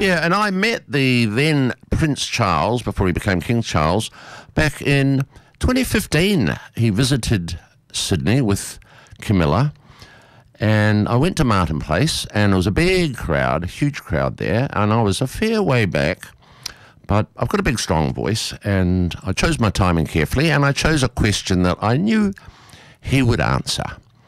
Yeah, and I met the then Prince Charles, before he became King Charles, back in 2015. He visited Sydney with Camilla, and I went to Martin Place, and it was a big crowd, a huge crowd there, and I was a fair way back, but I've got a big, strong voice, and I chose my timing carefully, and I chose a question that I knew he would answer.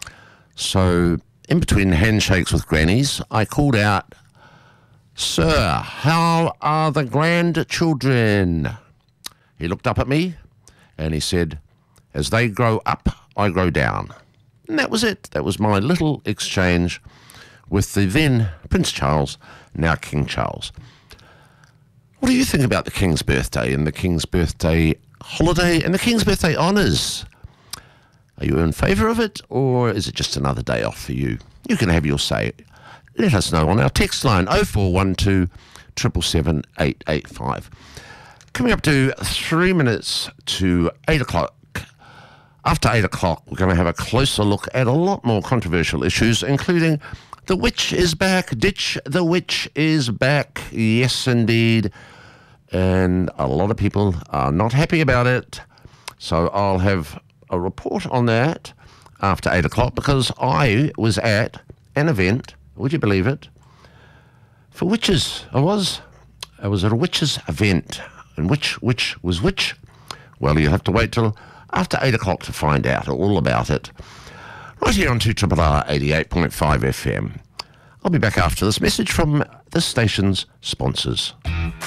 So, in between handshakes with grannies, I called out, "Sir, how are the grandchildren?" He looked up at me and he said, "As they grow up, I grow down." And that was it. That was my little exchange with the then Prince Charles, now King Charles. What do you think about the King's birthday and the King's birthday holiday and the King's birthday honours? Are you in favour of it, or is it just another day off for you? You can have your say. Let us know on our text line 0412 777 885. Coming up to 3 minutes to 8 o'clock. After 8 o'clock, we're going to have a closer look at a lot more controversial issues, including the witch is back. Ditch the witch is back. Yes, indeed. And a lot of people are not happy about it. So I'll have a report on that after 8 o'clock, because I was at an event, would you believe it, for witches. I was at a witches event. And which witch was which? Well, you have to wait till after 8 o'clock to find out all about it. Right here on 2RRR 88.5 FM. I'll be back after this message from this station's sponsors.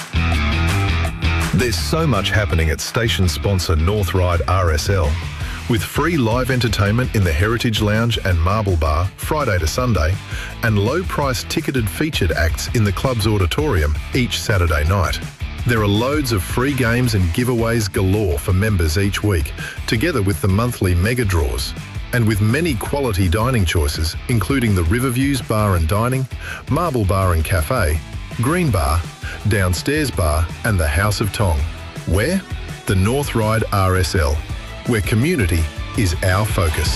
There's so much happening at station sponsor North Ryde RSL. With free live entertainment in the Heritage Lounge and Marble Bar Friday to Sunday, and low-priced ticketed featured acts in the club's auditorium each Saturday night. There are loads of free games and giveaways galore for members each week, together with the monthly mega draws. And with many quality dining choices, including the Riverviews Bar and Dining, Marble Bar and Cafe, Green Bar, Downstairs Bar and the House of Tong. Where? The North Ryde RSL, where community is our focus.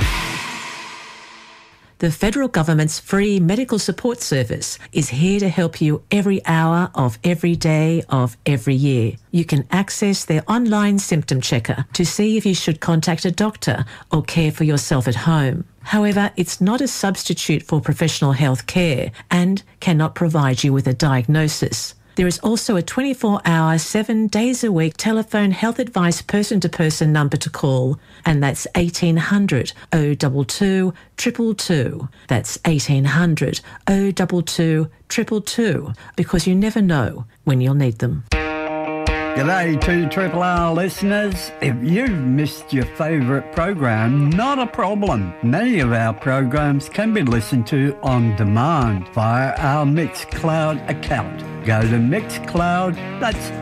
The federal government's free medical support service is here to help you every hour of every day of every year. You can access their online symptom checker to see if you should contact a doctor or care for yourself at home. However, it's not a substitute for professional health care and cannot provide you with a diagnosis. There is also a 24-hour, 7 days a week telephone health advice person-to-person number to call, and that's 1800 022 222. That's 1800 022 222, because you never know when you'll need them. G'day 2RRR listeners. If you've missed your favourite program, not a problem. Many of our programs can be listened to on demand via our Mixcloud account. Go to Mixcloud, that's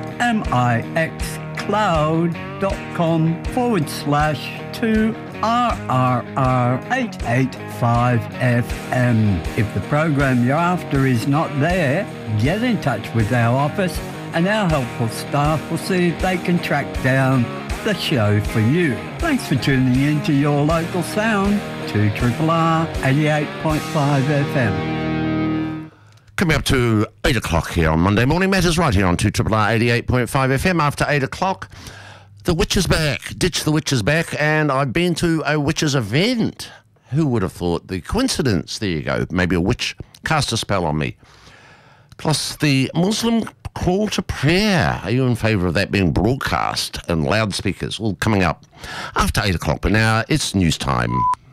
mixcloud.com/2RRR885FM. If the program you're after is not there, get in touch with our office and our helpful staff will see if they can track down the show for you. Thanks for tuning in to your local sound, 2RRR 88.5 FM. Coming up to 8 o'clock here on Monday Morning Matters, right here on 2RRR 88.5 FM. After 8 o'clock, the witch is back. Ditch the witch is back, and I've been to a witches event. Who would have thought? The coincidence, there you go. Maybe a witch cast a spell on me. Plus the Muslim call to prayer. Are you in favour of that being broadcast and loudspeakers? All coming up after 8 o'clock. But now it's news time.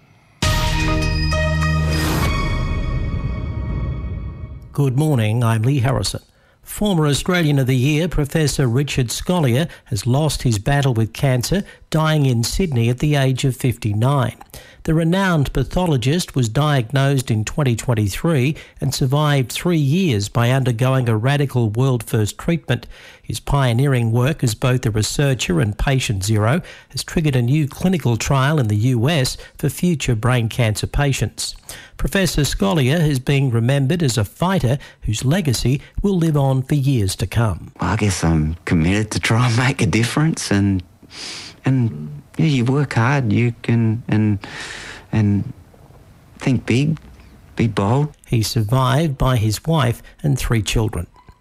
Good morning, I'm Lee Harrison. Former Australian of the Year, Professor Richard Scolyer, has lost his battle with cancer, dying in Sydney at the age of 59. The renowned pathologist was diagnosed in 2023 and survived 3 years by undergoing a radical world-first treatment. His pioneering work as both a researcher and patient zero has triggered a new clinical trial in the US for future brain cancer patients. Professor Scolyer is being remembered as a fighter whose legacy will live on for years to come. I guess I'm committed to try and make a difference, and yeah, you work hard, you can and think big, be bold. He's survived by his wife and 3 children.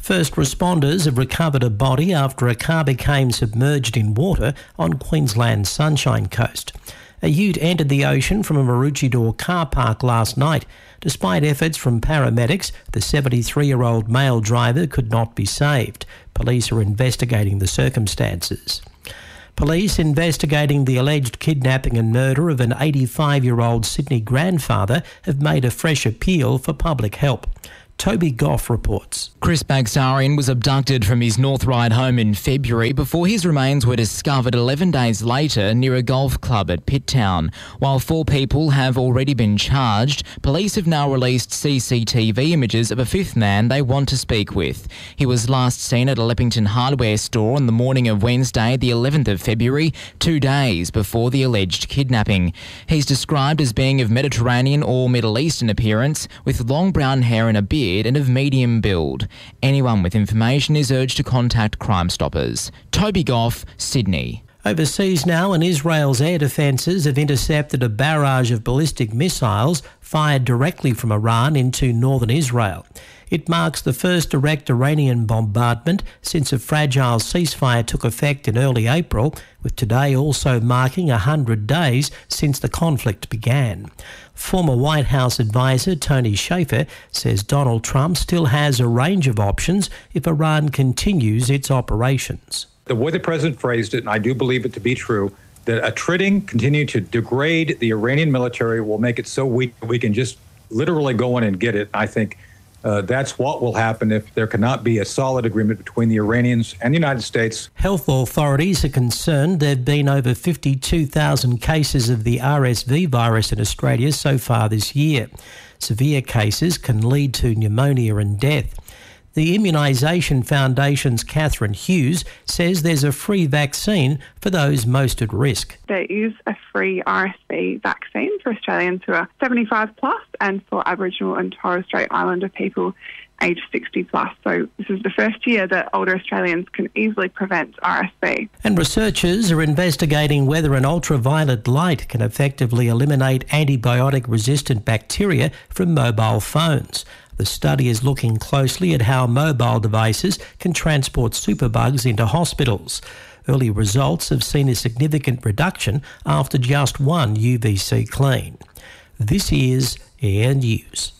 First responders have recovered a body after a car became submerged in water on Queensland's Sunshine Coast. A ute entered the ocean from a Maroochydore car park last night. Despite efforts from paramedics, the 73-year-old male driver could not be saved. Police are investigating the circumstances. Police investigating the alleged kidnapping and murder of an 85-year-old Sydney grandfather have made a fresh appeal for public help. Toby Goff reports. Chris Bagsarian was abducted from his North Ryde home in February before his remains were discovered 11 days later near a golf club at Pitt Town. While 4 people have already been charged, police have now released CCTV images of a 5th man they want to speak with. He was last seen at a Leppington hardware store on the morning of Wednesday, the 11th of February, 2 days before the alleged kidnapping. He's described as being of Mediterranean or Middle Eastern appearance, with long brown hair and a beard, and of medium build. Anyone with information is urged to contact Crime Stoppers. Toby Goff, Sydney. Overseas now, and Israel's air defences have intercepted a barrage of ballistic missiles fired directly from Iran into northern Israel. It marks the first direct Iranian bombardment since a fragile ceasefire took effect in early April, with today also marking 100 days since the conflict began. Former White House advisor Tony Shaffer says Donald Trump still has a range of options if Iran continues its operations. The way the president phrased it, and I do believe it to be true, that attriting, continue to degrade the Iranian military will make it so weak we can just literally go in and get it. I think that's what will happen if there cannot be a solid agreement between the Iranians and the United States. Health authorities are concerned there have been over 52,000 cases of the RSV virus in Australia so far this year. Severe cases can lead to pneumonia and death. The Immunisation Foundation's Catherine Hughes says there's a free vaccine for those most at risk. There is a free RSV vaccine for Australians who are 75 plus and for Aboriginal and Torres Strait Islander people aged 60 plus. So this is the first year that older Australians can easily prevent RSV. And researchers are investigating whether an ultraviolet light can effectively eliminate antibiotic-resistant bacteria from mobile phones. The study is looking closely at how mobile devices can transport superbugs into hospitals. Early results have seen a significant reduction after just one UVC clean. This is Air News.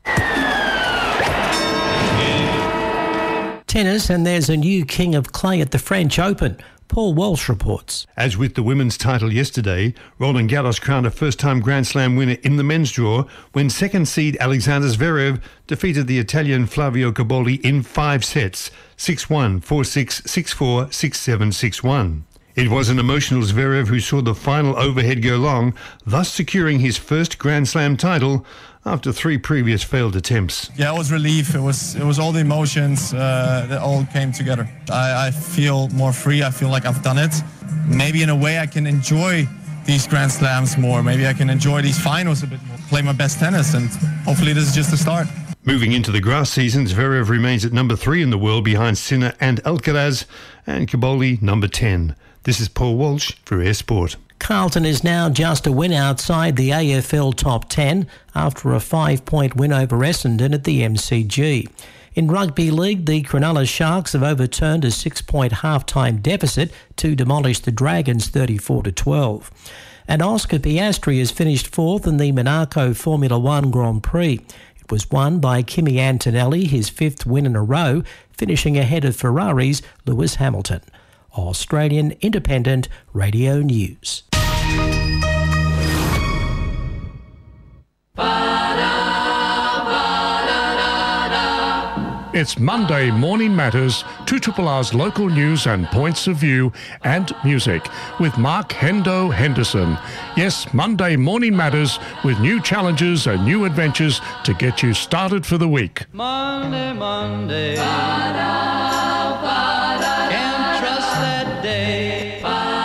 Tennis, and there's a new king of clay at the French Open. Paul Walsh reports. As with the women's title yesterday, Roland Garros crowned a first-time Grand Slam winner in the men's draw when second seed Alexander Zverev defeated the Italian Flavio Cobolli in 5 sets, 6-1, 4-6, 6-4, 6-7, 6-1. It was an emotional Zverev who saw the final overhead go long, thus securing his first Grand Slam title after 3 previous failed attempts. Yeah, it was relief. It was all the emotions that all came together. I feel more free. I feel like I've done it. Maybe in a way I can enjoy these Grand Slams more. Maybe I can enjoy these finals a bit more. Play my best tennis, and hopefully this is just the start. Moving into the grass season, Zverev remains at number 3 in the world behind Sinner and Alcaraz, and Cobolli number 10. This is Paul Walsh for Air Sport. Carlton is now just a win outside the AFL top 10 after a 5-point win over Essendon at the MCG. In rugby league, the Cronulla Sharks have overturned a 6-point half-time deficit to demolish the Dragons 34-12. And Oscar Piastri has finished 4th in the Monaco Formula One Grand Prix. It was won by Kimi Antonelli, his 5th win in a row, finishing ahead of Ferrari's Lewis Hamilton. Australian Independent Radio News. It's Monday Morning Matters, 2RR's local news and points of view and music with Mark Hendo Henderson. Yes, Monday Morning Matters with new challenges and new adventures to get you started for the week. Monday, can't trust that day.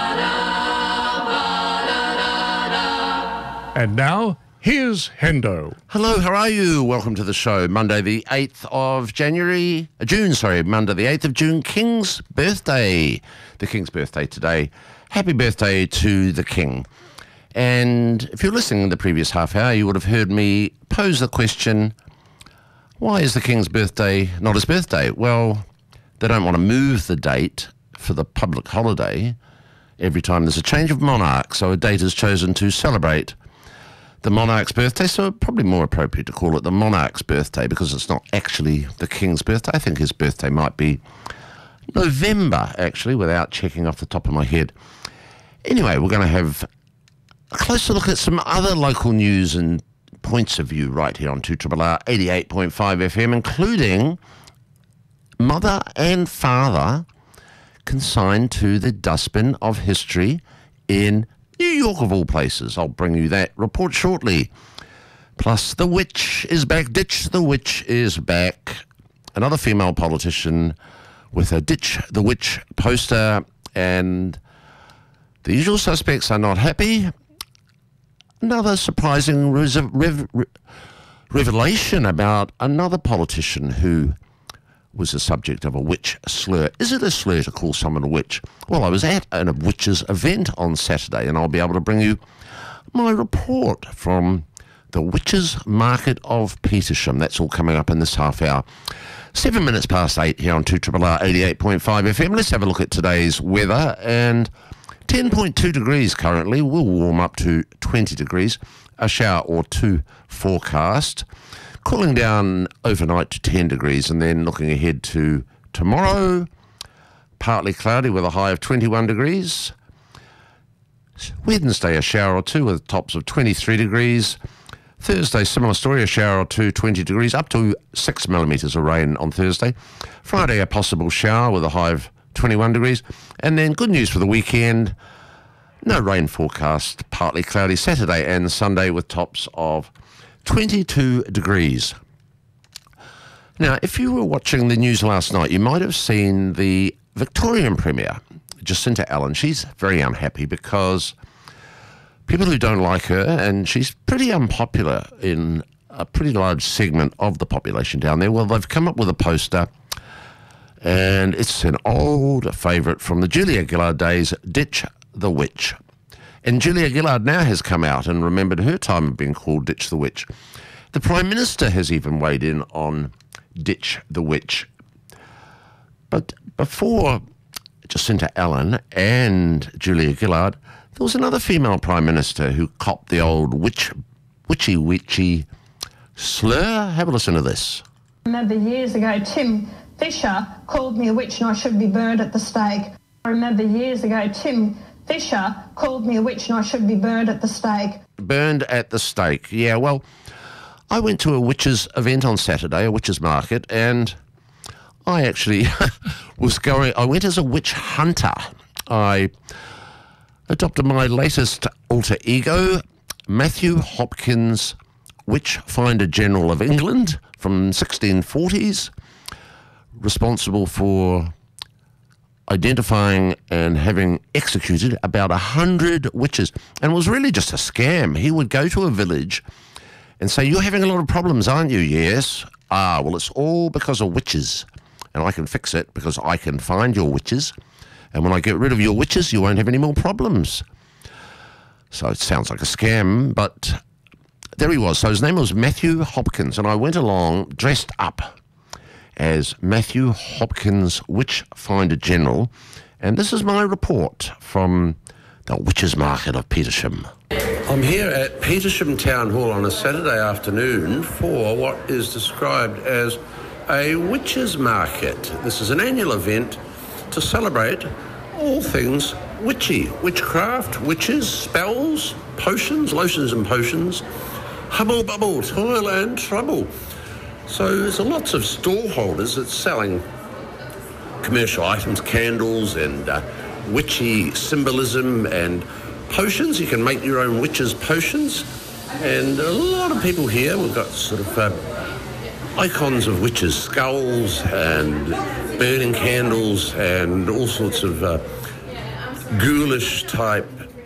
And now, here's Hendo. Hello, how are you? Welcome to the show. Monday the 8th of Monday the 8th of June, King's birthday. The King's birthday today. Happy birthday to the King. And if you're listening in the previous half hour, you would have heard me pose the question, why is the King's birthday not his birthday? Well, they don't want to move the date for the public holiday every time there's a change of monarch, so a date is chosen to celebrate the monarch's birthday, so probably more appropriate to call it the monarch's birthday because it's not actually the king's birthday. I think his birthday might be November, actually, without checking off the top of my head. Anyway, we're going to have a closer look at some other local news and points of view right here on 2RRR 88.5 FM, including mother and father consigned to the dustbin of history in New York, of all places. I'll bring you that report shortly. Plus, the witch is back. Ditch the witch is back. Another female politician with a Ditch the Witch poster, and the usual suspects are not happy. Another surprising revelation about another politician who was the subject of a witch slur. Is it a slur to call someone a witch? Well, I was at a witches event on Saturday, and I'll be able to bring you my report from the Witches Market of Petersham. That's all coming up in this half hour. 7 minutes past 8 here on 2RRR 88.5 FM. Let's have a look at today's weather. And 10.2 degrees currently. Will warm up to 20 degrees. A shower or two forecast. Cooling down overnight to 10 degrees, and then looking ahead to tomorrow, partly cloudy with a high of 21 degrees. Wednesday, a shower or two with tops of 23 degrees. Thursday, similar story, a shower or two, 20 degrees, up to 6 millimetres of rain on Thursday. Friday, a possible shower with a high of 21 degrees. And then good news for the weekend, no rain forecast, partly cloudy Saturday and Sunday with tops of 22 degrees. Now, if you were watching the news last night, you might have seen the Victorian Premier, Jacinta Allen. She's very unhappy because people who don't like her, and she's pretty unpopular in a pretty large segment of the population down there, well, they've come up with a poster, and it's an old favourite from the Julia Gillard days, Ditch the Witch. And Julia Gillard now has come out and remembered her time of being called Ditch the Witch. The Prime Minister has even weighed in on Ditch the Witch. But before Jacinta Allen and Julia Gillard, there was another female Prime Minister who copped the old witchy slur. Have a listen to this. I remember years ago Tim Fisher called me a witch and I should be burned at the stake. I remember years ago Tim Fisher called me a witch and I should be burned at the stake. Burned at the stake. Yeah, well, I went to a witches event on Saturday, a witches market, and I actually I went as a witch hunter. I adopted my latest alter ego, Matthew Hopkins, Witchfinder General of England from 1640s, responsible for identifying and having executed about 100 witches, and was really just a scam. He would go to a village and say, "You're having a lot of problems, aren't you?" "Yes." "Ah, well, it's all because of witches, and I can fix it because I can find your witches, and when I get rid of your witches, you won't have any more problems." So it sounds like a scam, but there he was. So his name was Matthew Hopkins, and I went along dressed up as Matthew Hopkins, Witchfinder General. And this is my report from the Witches Market of Petersham. I'm here at Petersham Town Hall on a Saturday afternoon for what is described as a Witches Market. This is an annual event to celebrate all things witchy, witchcraft, witches, spells, potions, lotions and potions, hubble bubble, toil and trouble. So there's lots of stall holders that's selling commercial items, candles and witchy symbolism and potions. You can make your own witches' potions. And a lot of people here, we've got sort of icons of witches' skulls and burning candles and all sorts of ghoulish type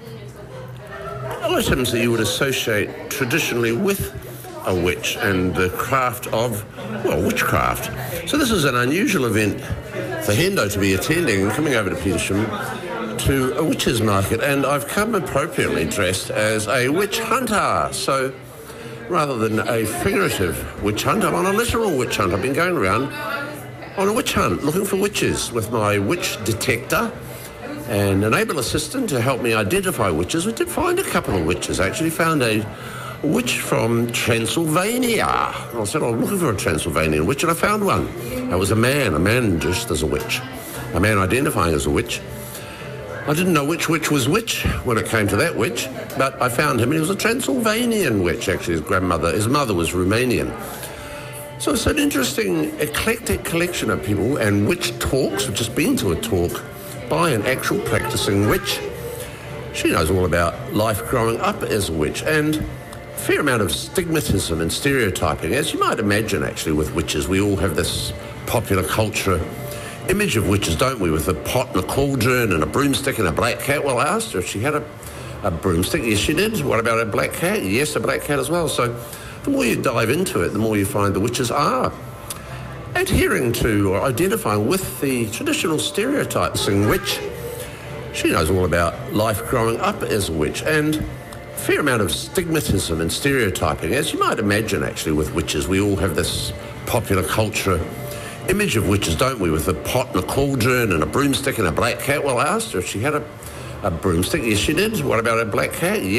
items that you would associate traditionally with a witch and the craft of, well, witchcraft. So this is an unusual event for Hendo to be attending and coming over to Petersham to a witches market, and I've come appropriately dressed as a witch hunter. So rather than a figurative witch hunt, I'm on a literal witch hunt. I've been going around on a witch hunt, looking for witches with my witch detector and an able assistant to help me identify witches. We did find a couple of witches, actually. Found a witch from Transylvania. I said, I'm looking for a Transylvanian witch, and I found one. It was a man dressed as a witch, a man identifying as a witch. I didn't know which witch was which when it came to that witch, but I found him, and he was a Transylvanian witch, actually. His mother was Romanian. So it's an interesting, eclectic collection of people and witch talks. I've just been to a talk by an actual practicing witch. She knows all about life growing up as a witch, and a fair amount of stigmatism and stereotyping. As you might imagine, actually, with witches, we all have this popular culture image of witches, don't we, with a pot and a cauldron and a broomstick and a black cat. Well, I asked her if she had a broomstick. Yes, she did. What about a black cat? Yes, a black cat as well. So the more you dive into it, the more you find the witches are adhering to or identifying with the traditional stereotypes in which she knows all about life growing up as a witch, and a fair amount of stigmatism and stereotyping. As you might imagine, actually, with witches, we all have this popular culture image of witches, don't we, with a pot and a cauldron and a broomstick and a black cat. Well, I asked her if she had a broomstick. Yes, she did. What about a black cat? Yes.